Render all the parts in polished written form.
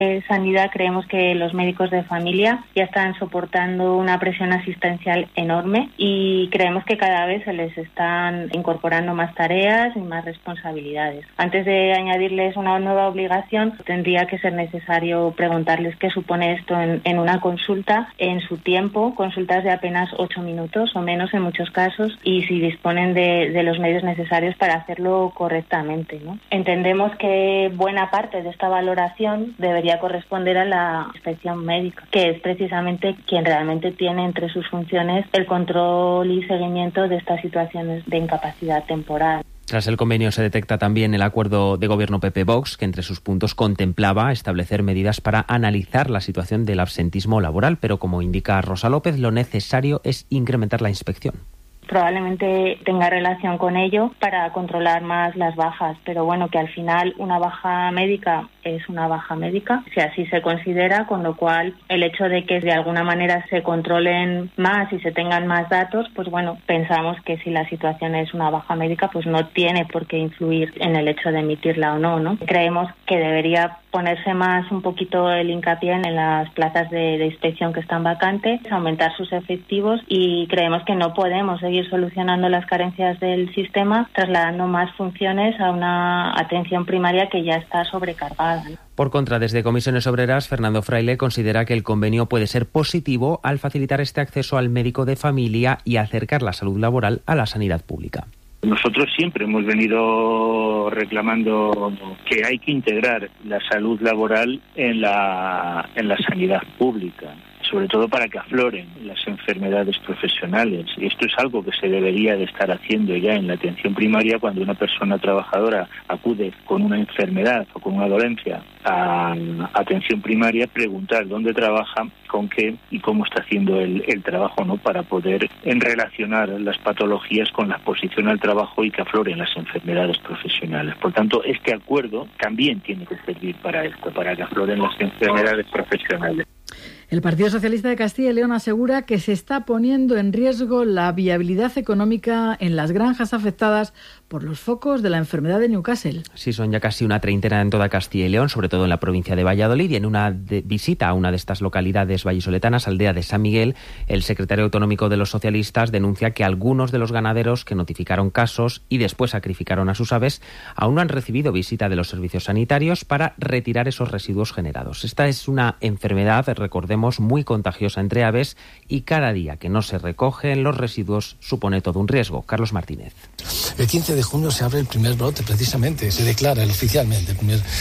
Sanidad creemos que los médicos de familia ya están soportando una presión asistencial enorme y creemos que cada vez se les están incorporando más tareas y más responsabilidades. Antes de añadirles una nueva obligación, tendría que ser necesario preguntarles qué supone esto en una consulta, en su tiempo, consultas de apenas 8 minutos o menos en muchos casos, y si disponen de los medios necesarios para hacerlo correctamente, ¿no? Entendemos que buena parte de esta valoración debería corresponder a la inspección médica, que es precisamente quien realmente tiene entre sus funciones el control y seguimiento de estas situaciones de incapacidad temporal. Tras el convenio se detecta también el acuerdo de gobierno PP-Vox, que entre sus puntos contemplaba establecer medidas para analizar la situación del absentismo laboral, pero como indica Rosa López, lo necesario es incrementar la inspección. Probablemente tenga relación con ello para controlar más las bajas, pero bueno, que al final una baja médica es una baja médica, si así se considera, con lo cual el hecho de que de alguna manera se controlen más y se tengan más datos, pues bueno, pensamos que si la situación es una baja médica, pues no tiene por qué influir en el hecho de emitirla o no, ¿no? Creemos que debería ponerse más un poquito el hincapié en las plazas de inspección que están vacantes, aumentar sus efectivos, y creemos que no podemos seguir solucionando las carencias del sistema trasladando más funciones a una atención primaria que ya está sobrecargada, ¿no? Por contra, desde Comisiones Obreras, Fernando Fraile considera que el convenio puede ser positivo al facilitar este acceso al médico de familia y acercar la salud laboral a la sanidad pública. Nosotros siempre hemos venido reclamando que hay que integrar la salud laboral en la sanidad pública, sobre todo para que afloren las enfermedades profesionales. Y esto es algo que se debería de estar haciendo ya en la atención primaria cuando una persona trabajadora acude con una enfermedad o con una dolencia a atención primaria, preguntar dónde trabaja, con qué y cómo está haciendo el trabajo, ¿no?, para poder relacionar las patologías con la exposición al trabajo y que afloren las enfermedades profesionales. Por tanto, este acuerdo también tiene que servir para esto, para que afloren las enfermedades profesionales. El Partido Socialista de Castilla y León asegura que se está poniendo en riesgo la viabilidad económica en las granjas afectadas por los focos de la enfermedad de Newcastle. Sí, son ya casi una treintena en toda Castilla y León, sobre todo en la provincia de Valladolid, y en una visita a una de estas localidades vallisoletanas, aldea de San Miguel, el secretario autonómico de los socialistas denuncia que algunos de los ganaderos que notificaron casos y después sacrificaron a sus aves aún no han recibido visita de los servicios sanitarios para retirar esos residuos generados. Esta es una enfermedad, recordemos, muy contagiosa entre aves, y cada día que no se recogen los residuos supone todo un riesgo. Carlos Martínez. El 15 de junio se abre el primer brote, precisamente, se declara oficialmente el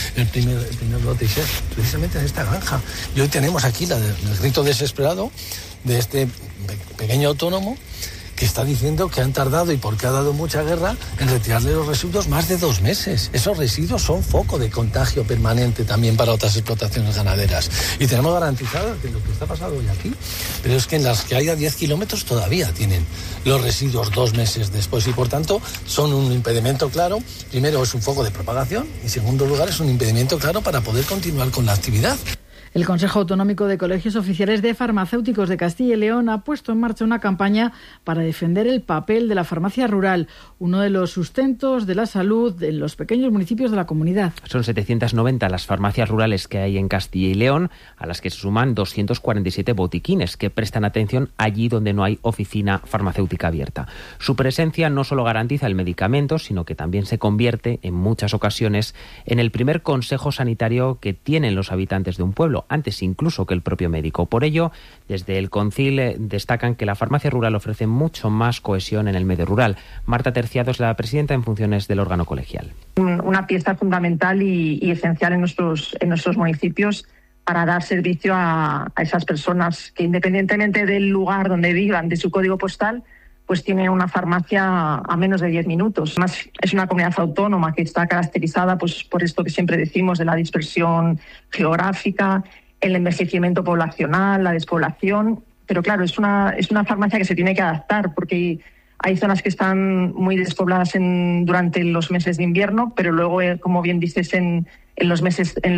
primer brote, precisamente en esta granja. Y hoy tenemos aquí el grito desesperado de este pequeño autónomo que está diciendo que han tardado, y porque ha dado mucha guerra, en retirarle los residuos más de 2 meses. Esos residuos son foco de contagio permanente también para otras explotaciones ganaderas. Y tenemos garantizado que lo que está pasando hoy aquí, pero es que en las que hay a 10 kilómetros todavía tienen los residuos 2 meses después, y por tanto son un impedimento claro. Primero, es un foco de propagación, y en segundo lugar, es un impedimento claro para poder continuar con la actividad. El Consejo Autonómico de Colegios Oficiales de Farmacéuticos de Castilla y León ha puesto en marcha una campaña para defender el papel de la farmacia rural, uno de los sustentos de la salud en los pequeños municipios de la comunidad. Son 790 las farmacias rurales que hay en Castilla y León, a las que se suman 247 botiquines que prestan atención allí donde no hay oficina farmacéutica abierta. Su presencia no solo garantiza el medicamento, sino que también se convierte, en muchas ocasiones, en el primer consejo sanitario que tienen los habitantes de un pueblo, antes incluso que el propio médico. Por ello, desde el Concil destacan que la farmacia rural ofrece mucho más cohesión en el medio rural. Marta Terciado es la presidenta en funciones del órgano colegial. Una pieza fundamental y esencial en nuestros municipios para dar servicio a esas personas que, independientemente del lugar donde vivan, de su código postal, pues tiene una farmacia a menos de 10 minutos. Además, es una comunidad autónoma que está caracterizada pues por esto que siempre decimos de la dispersión geográfica, el envejecimiento poblacional, la despoblación. Pero claro, es una farmacia que se tiene que adaptar, porque hay zonas que están muy despobladas durante los meses de invierno, pero luego, como bien dices, en los meses, en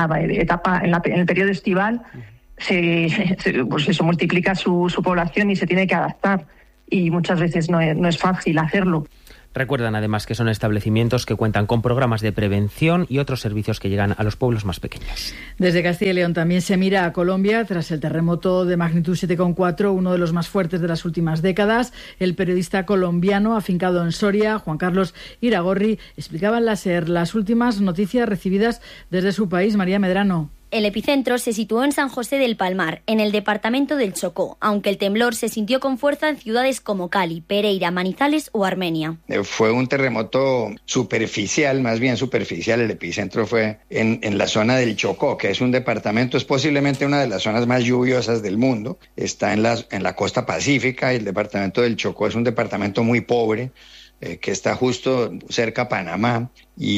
el periodo estival, pues eso multiplica su población y se tiene que adaptar. Y muchas veces no es fácil hacerlo. Recuerdan además que son establecimientos que cuentan con programas de prevención y otros servicios que llegan a los pueblos más pequeños. Desde Castilla y León también se mira a Colombia tras el terremoto de magnitud 7,4, uno de los más fuertes de las últimas décadas. El periodista colombiano afincado en Soria, Juan Carlos Iragorri, explicaba en la SER las últimas noticias recibidas desde su país. María Medrano. El epicentro se situó en San José del Palmar, en el departamento del Chocó, aunque el temblor se sintió con fuerza en ciudades como Cali, Pereira, Manizales o Armenia. Fue un terremoto superficial, más bien superficial. El epicentro fue en la zona del Chocó, que es un departamento, es posiblemente una de las zonas más lluviosas del mundo. Está en la costa pacífica y el departamento del Chocó es un departamento muy pobre, que está justo cerca a Panamá,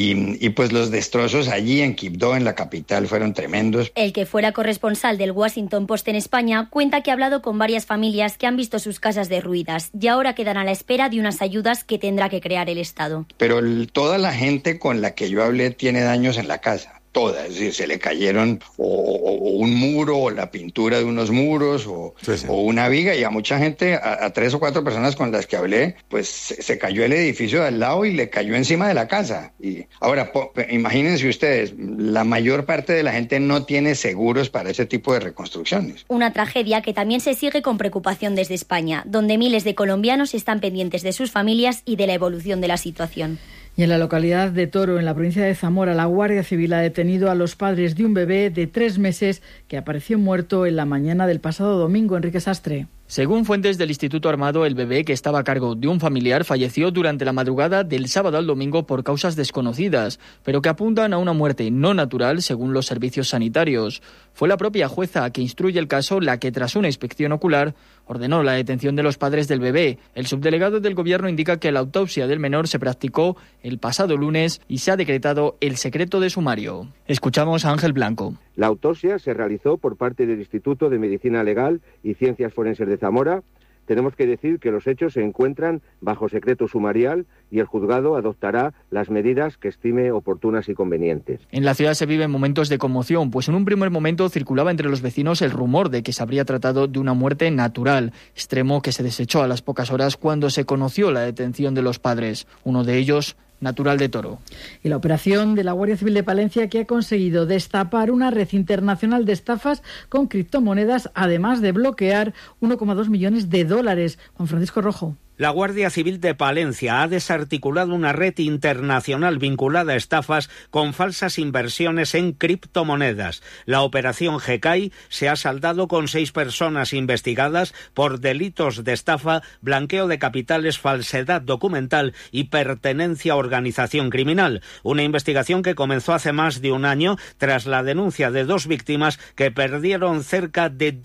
y pues los destrozos allí en Quibdó, en la capital, fueron tremendos. El que fuera corresponsal del Washington Post en España cuenta que ha hablado con varias familias que han visto sus casas derruidas y ahora quedan a la espera de unas ayudas que tendrá que crear el Estado. Pero toda la gente con la que yo hablé tiene daños en la casa. Todas, es decir, se le cayeron o un muro o la pintura de unos muros o una viga, y a mucha gente, a 3 o 4 personas con las que hablé, pues se cayó el edificio de al lado y le cayó encima de la casa. Y ahora, imagínense ustedes, la mayor parte de la gente no tiene seguros para ese tipo de reconstrucciones. Una tragedia que también se sigue con preocupación desde España, donde miles de colombianos están pendientes de sus familias y de la evolución de la situación. Y en la localidad de Toro, en la provincia de Zamora, la Guardia Civil ha detenido a los padres de un bebé de 3 meses que apareció muerto en la mañana del pasado domingo. Enrique Sastre. Según fuentes del Instituto Armado, el bebé, que estaba a cargo de un familiar, falleció durante la madrugada del sábado al domingo por causas desconocidas, pero que apuntan a una muerte no natural según los servicios sanitarios. Fue la propia jueza que instruye el caso la que, tras una inspección ocular, ordenó la detención de los padres del bebé. El subdelegado del Gobierno indica que la autopsia del menor se practicó el pasado lunes y se ha decretado el secreto de sumario. Escuchamos a Ángel Blanco. La autopsia se realizó por parte del Instituto de Medicina Legal y Ciencias Forenses de Zamora. Tenemos que decir que los hechos se encuentran bajo secreto sumarial y el juzgado adoptará las medidas que estime oportunas y convenientes. En la ciudad se viven momentos de conmoción, pues en un primer momento circulaba entre los vecinos el rumor de que se habría tratado de una muerte natural, extremo que se desechó a las pocas horas cuando se conoció la detención de los padres, uno de ellos natural de Toro. Y la operación de la Guardia Civil de Palencia, que ha conseguido destapar una red internacional de estafas con criptomonedas, además de bloquear 1,2 millones de dólares. Juan Francisco Rojo. La Guardia Civil de Palencia ha desarticulado una red internacional vinculada a estafas con falsas inversiones en criptomonedas. La operación GECAI se ha saldado con 6 personas investigadas por delitos de estafa, blanqueo de capitales, falsedad documental y pertenencia a organización criminal. Una investigación que comenzó hace más de un año tras la denuncia de 2 víctimas que perdieron cerca de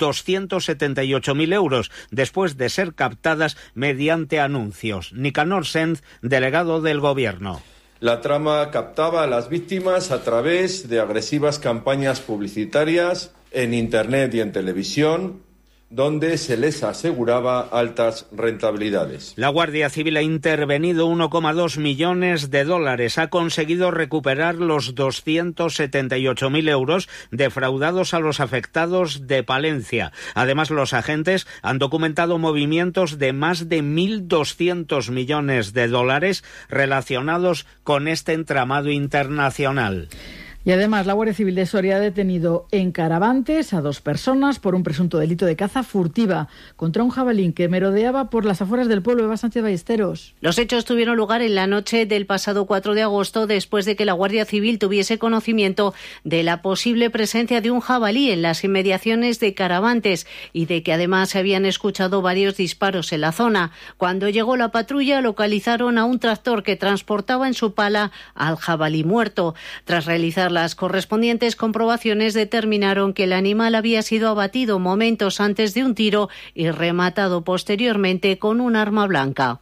278.000 euros después de ser captadas mediante anuncios. Nicanor Senz, delegado del Gobierno. La trama captaba a las víctimas a través de agresivas campañas publicitarias en Internet y en televisión, donde se les aseguraba altas rentabilidades. La Guardia Civil ha intervenido 1,2 millones de dólares. Ha conseguido recuperar los 278.000 euros defraudados a los afectados de Palencia. Además, los agentes han documentado movimientos de más de 1.200 millones de dólares relacionados con este entramado internacional. Y además, la Guardia Civil de Soria ha detenido en Carabantes a 2 personas por un presunto delito de caza furtiva contra un jabalí que merodeaba por las afueras del pueblo. Eva Sánchez Ballesteros. Los hechos tuvieron lugar en la noche del pasado 4 de agosto, después de que la Guardia Civil tuviese conocimiento de la posible presencia de un jabalí en las inmediaciones de Carabantes y de que además se habían escuchado varios disparos en la zona. Cuando llegó la patrulla, localizaron a un tractor que transportaba en su pala al jabalí muerto. Tras realizar las correspondientes comprobaciones, determinaron que el animal había sido abatido momentos antes de un tiro y rematado posteriormente con un arma blanca.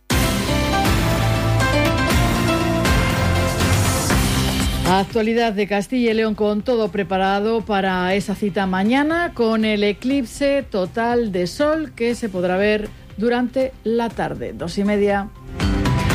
Actualidad de Castilla y León, con todo preparado para esa cita mañana, con el eclipse total de sol que se podrá ver durante la tarde, 2:30.